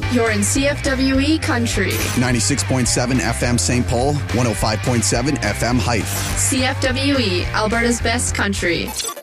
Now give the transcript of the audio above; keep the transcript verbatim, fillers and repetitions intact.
You're in C F W E Country. ninety-six point seven F M Saint Paul, one oh five point seven F M Hythe. C F W E, Alberta's best country.